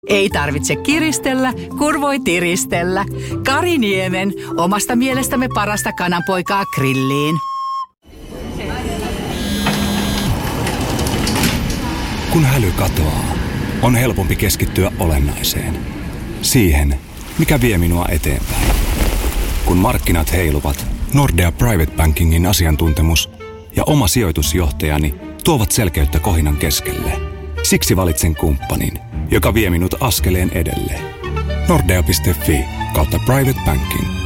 Ei tarvitse kiristellä, kun voi tiristellä. Kariniemen, omasta mielestämme parasta kananpoikaa grilliin. Kun häly katoaa, on helpompi keskittyä olennaiseen. Siihen, mikä vie minua eteenpäin. Kun markkinat heiluvat, Nordea Private Bankingin asiantuntemus ja oma sijoitusjohtajani tuovat selkeyttä kohinan keskelle. Siksi valitsen kumppanin, joka vie minut askeleen edelle. Nordea.fi/Private Banking.